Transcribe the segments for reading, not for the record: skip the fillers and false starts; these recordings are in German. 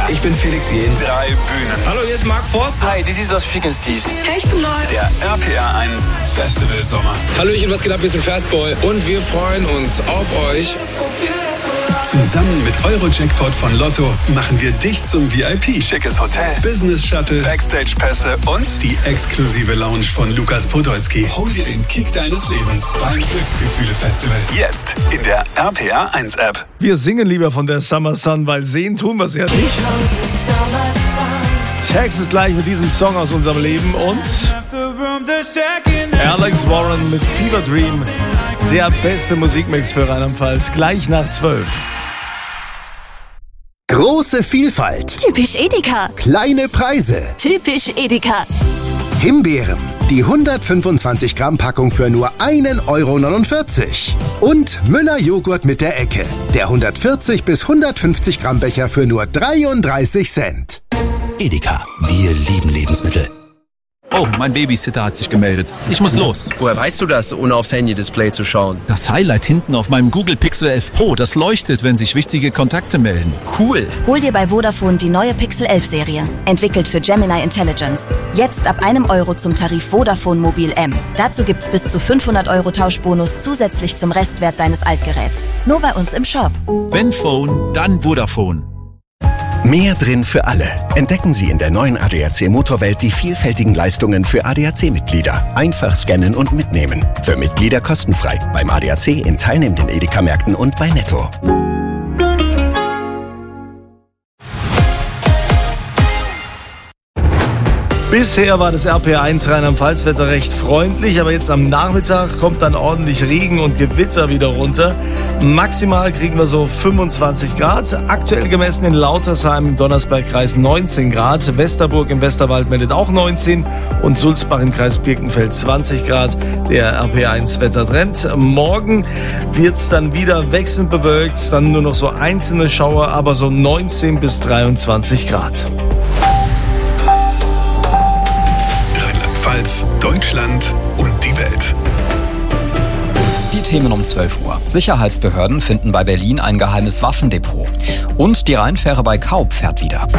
Ich bin Felix Jähn. 3 Bühnen. Hallo, hier ist Mark Forst. Hi, this is Los Frequencies. Hey, ich bin Leute. Der RPR 1 Festival Sommer. Hallöchen, was geht ab? Wir sind Fastboy und wir freuen uns auf euch. Zusammen mit Eurojackpot von Lotto machen wir dich zum VIP. Schickes Hotel, Business Shuttle, Backstage-Pässe und die exklusive Lounge von Lukas Podolski. Hol dir den Kick deines Lebens beim Glücksgefühle-Festival. Jetzt in der RPR 1 App. Wir singen lieber von der Summer Sun, weil sehen tun wir es ja nicht. Text ist gleich mit diesem Song aus unserem Leben und Alex Warren mit Fever Dream. Der beste Musikmix für Rheinland-Pfalz. Gleich nach 12. Große Vielfalt. Typisch Edeka. Kleine Preise. Typisch Edeka. Himbeeren. Die 125 Gramm Packung für nur 1,49 €. Und Müller Joghurt mit der Ecke. Der 140 bis 150 Gramm Becher für nur 33 Cent. Edeka. Wir lieben Lebensmittel. Oh, mein Babysitter hat sich gemeldet. Ich muss los. Woher weißt du das, ohne aufs Handy-Display zu schauen? Das Highlight hinten auf meinem Google Pixel 11 Pro, das leuchtet, wenn sich wichtige Kontakte melden. Cool. Hol dir bei Vodafone die neue Pixel 11 Serie. Entwickelt für Gemini Intelligence. Jetzt ab €1 zum Tarif Vodafone Mobil M. Dazu gibt's bis zu 500 € Tauschbonus zusätzlich zum Restwert deines Altgeräts. Nur bei uns im Shop. Wenn Phone, dann Vodafone. Mehr drin für alle. Entdecken Sie in der neuen ADAC Motorwelt die vielfältigen Leistungen für ADAC-Mitglieder. Einfach scannen und mitnehmen. Für Mitglieder kostenfrei. Beim ADAC in teilnehmenden Edeka-Märkten und bei Netto. Bisher war das RPR1 Rheinland-Pfalz-Wetter recht freundlich, aber jetzt am Nachmittag kommt dann ordentlich Regen und Gewitter wieder runter. Maximal kriegen wir so 25 Grad. Aktuell gemessen in Lautersheim im Donnersbergkreis 19 Grad. Westerburg im Westerwald meldet auch 19 und Sulzbach im Kreis Birkenfeld 20 Grad. Der RPR1-Wettertrend. Morgen wird es dann wieder wechselnd bewölkt, dann nur noch so einzelne Schauer, aber so 19 bis 23 Grad. Deutschland und die Welt. Die Themen um 12 Uhr. Sicherheitsbehörden finden bei Berlin ein geheimes Waffendepot. Und die Rheinfähre bei Kaub fährt wieder.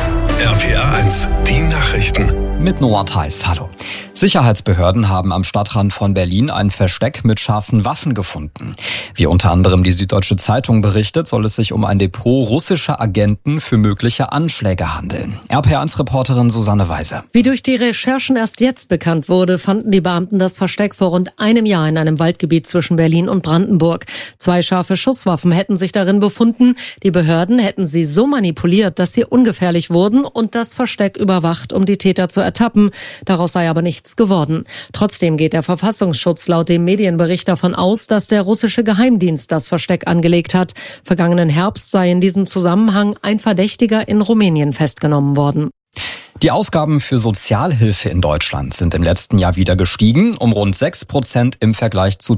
RPR 1, die Nachrichten. Mit Noah Theis, hallo. Sicherheitsbehörden haben am Stadtrand von Berlin ein Versteck mit scharfen Waffen gefunden. Wie unter anderem die Süddeutsche Zeitung berichtet, soll es sich um ein Depot russischer Agenten für mögliche Anschläge handeln. RPR1-Reporterin Susanne Weise. Wie durch die Recherchen erst jetzt bekannt wurde, fanden die Beamten das Versteck vor rund einem Jahr in einem Waldgebiet zwischen Berlin und Brandenburg. 2 scharfe Schusswaffen hätten sich darin befunden. Die Behörden hätten sie so manipuliert, dass sie ungefährlich wurden und das Versteck überwacht, um die Täter zu ertappen. Daraus sei aber nichts geworden. Trotzdem geht der Verfassungsschutz laut dem Medienbericht davon aus, dass der russische Geheimdienst das Versteck angelegt hat. Vergangenen Herbst sei in diesem Zusammenhang ein Verdächtiger in Rumänien festgenommen worden. Die Ausgaben für Sozialhilfe in Deutschland sind im letzten Jahr wieder gestiegen, um rund 6% im Vergleich zu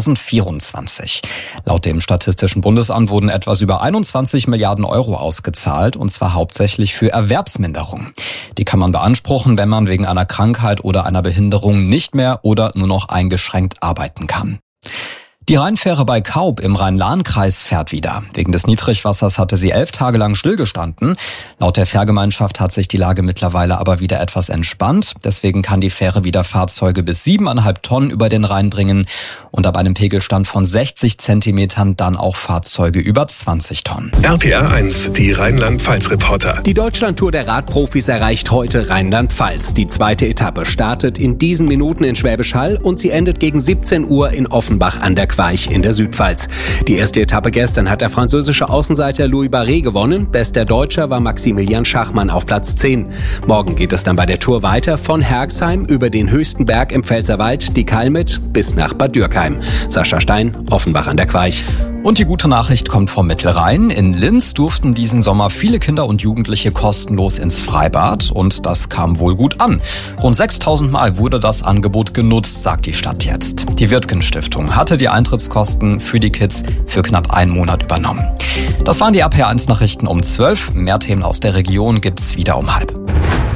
2024. Laut dem Statistischen Bundesamt wurden etwas über 21 Milliarden € ausgezahlt, und zwar hauptsächlich für Erwerbsminderung. Die kann man beanspruchen, wenn man wegen einer Krankheit oder einer Behinderung nicht mehr oder nur noch eingeschränkt arbeiten kann. Die Rheinfähre bei Kaub im Rhein-Lahn-Kreis fährt wieder. Wegen des Niedrigwassers hatte sie 11 Tage lang stillgestanden. Laut der Fährgemeinschaft hat sich die Lage mittlerweile aber wieder etwas entspannt. Deswegen kann die Fähre wieder Fahrzeuge bis 7,5 Tonnen über den Rhein bringen und ab einem Pegelstand von 60 Zentimetern dann auch Fahrzeuge über 20 Tonnen. RPR 1, die Rheinland-Pfalz-Reporter. Die Deutschlandtour der Radprofis erreicht heute Rheinland-Pfalz. Die 2. Etappe startet in diesen Minuten in Schwäbisch Hall und sie endet gegen 17 Uhr in Offenbach an der Queich in der Südpfalz. Die erste Etappe gestern hat der französische Außenseiter Louis Barret gewonnen. Bester Deutscher war Maximilian Schachmann auf Platz 10. Morgen geht es dann bei der Tour weiter von Herxheim über den höchsten Berg im Pfälzerwald, die Kalmit, bis nach Bad Dürkheim. Sascha Stein, Offenbach an der Queich. Und die gute Nachricht kommt vom Mittelrhein. In Linz durften diesen Sommer viele Kinder und Jugendliche kostenlos ins Freibad und das kam wohl gut an. Rund 6.000 Mal wurde das Angebot genutzt, sagt die Stadt jetzt. Die Wirtgen-Stiftung hatte die Eintrittskosten für die Kids für knapp einen Monat übernommen. Das waren die RPR1 Nachrichten um 12. Mehr Themen aus der Region gibt's wieder um 12:30.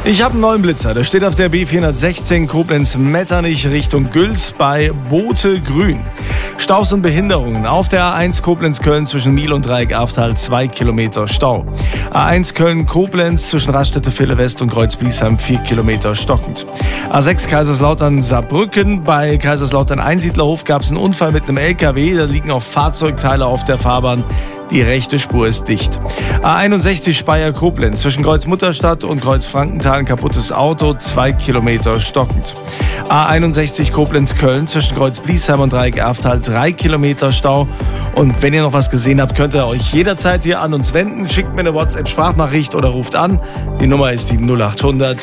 Ich habe einen neuen Blitzer. Der steht auf der B416 Koblenz-Metternich Richtung Güls bei Bote Grün. Staus und Behinderungen. Auf der A1 Koblenz-Köln zwischen Miel und Dreieck-Aftal 2 Kilometer Stau. A1 Köln-Koblenz zwischen Raststätte-Ville West und Kreuz-Bliesheim 4 Kilometer stockend. A6 Kaiserslautern-Saarbrücken. Bei Kaiserslautern-Einsiedlerhof gab es einen Unfall mit einem LKW. Da liegen auch Fahrzeugteile auf der Fahrbahn. Die rechte Spur ist dicht. A61 Speyer-Koblenz zwischen Kreuz-Mutterstadt und Kreuz-Frankenthal ein kaputtes Auto, 2 Kilometer stockend. A61 Koblenz-Köln zwischen Kreuz-Bliesheim und Dreieck-Aftal 3 Kilometer Stau. Und wenn ihr noch was gesehen habt, könnt ihr euch jederzeit hier an uns wenden. Schickt mir eine WhatsApp-Sprachnachricht oder ruft an. Die Nummer ist die 0800